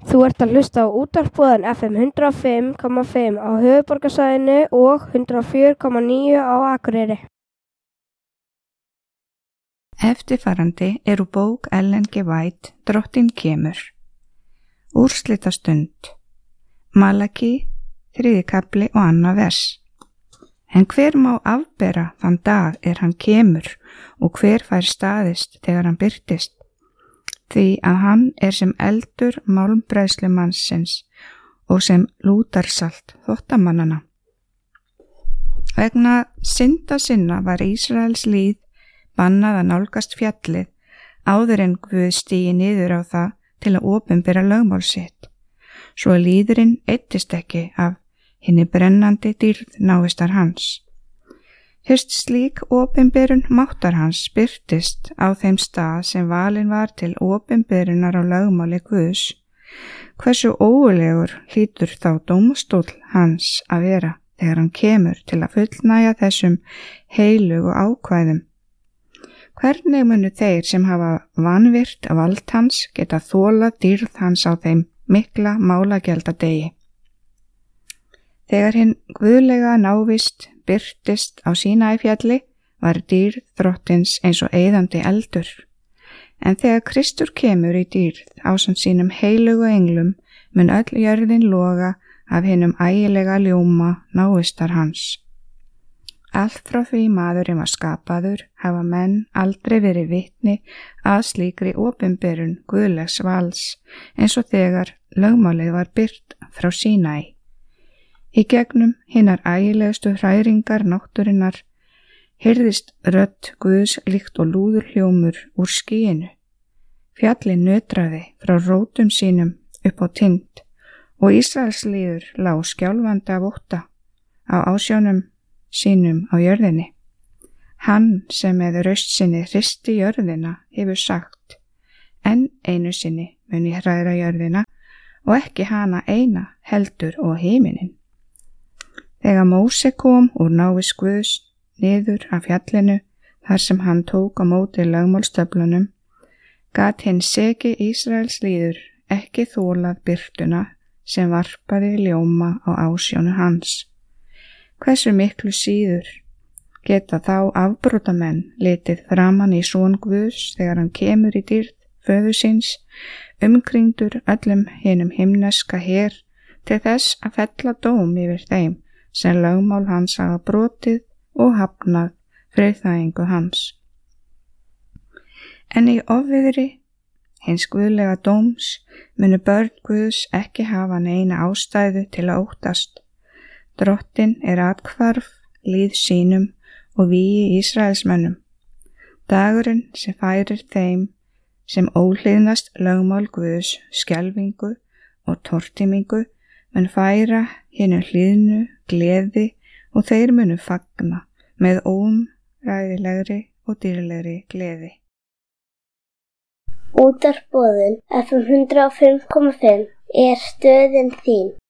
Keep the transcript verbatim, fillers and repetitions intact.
Þú ert að hlusta á útvarpsboðan F M hundrað og fimm komma fimm á höfuðborgarsvæðinu og hundrað og fjögur komma níu á Akureyri. Eftirfarandi eru bók Ellen G. White, Drottinn kemur. Úrslitastund. Malaki, þriðji kafli og annað vers. En hver má afbera þann dag er hann kemur og hver fær staðist þegar hann birtist? Því að hann er sem eldur málmbræðslumannsins og sem lútarsalt þvottamannanna. Vegna synda sinna var Ísraels líð bannað að nálgast fjallið áður en Guð stigi niður á það til að opinbera lögmál sitt, svo líðurinn eittist ekki af hinni brennandi dýrð návistar hans. Fyrst slík opinberun máttar hans birtist á þeim stað sem valinn var til opinberunar á lögmáli Guðs, hversu ógulegur hlýtur þá dómstóll hans að vera þegar hann kemur til að fullnægja þessum heilugu ákvæðum. Hvernig munu þeir sem hafa vanvirt vald hans geta þolað dýrð hans á þeim mikla málagjaldadegi? Þegar hinn guðlega návist birtist á Sínaífjalli var dýrð Drottins eins og eyðandi eldur. En þegar Kristur kemur í dýrð ásamt sínum heilugu englum mun öll jörðin loga af hinum ægilega ljóma návistar hans. Allt frá því maðurinn var skapaður hafa menn aldrei verið vitni að slíkri opinberun guðlegs vals eins og þegar lögmálið var birt frá Sínaí. Í gegnum hinnar ægilegustu hræringar náttúrinnar heyrðist rödd Guðs líkt og lúður hljómur úr skýinu. Fjallið nötraði frá rótum sínum upp á tind og Ísraelslíður lá skjálfandi af ótta á ásjónum sínum á jörðinni. Hann sem með raust sinni hristi jörðina hefur sagt: enn einu sinni mun ég hræra jörðina og ekki hana eina heldur og himinin. Þegar Móse kom úr návist Guðs niður af fjallinu þar sem hann tók á móti lögmálstöflunum, gat hinn seki Ísraels líður ekki þolað birtuna sem varpaði ljóma á ásjónu hans. Hversu miklu síður geta þá afbrotamenn litið framan í son Guðs þegar hann kemur í dýrð föður síns, umkringdur öllum hinum himneska her til þess að fella dóm yfir þeim sem lögmál hans hafa brotið og hafnað friðþægingu hans. En í ofviðri hins guðlega dóms munu börn Guðs ekki hafa neina ástæðu til að óttast. Drottinn er athvarf líð sínum og vígi Ísraelsmönnum. Dagurinn sem færir þeim sem óhlýðnast lögmál Guðs skelfingu og tortímingu mun færa hinu hlýðnu gleði og þeir munu fagna með óumræðilegri og dýrlegri gleði. Útvarpsboðun F M hundrað og fimm komma fimm er stöðin þín.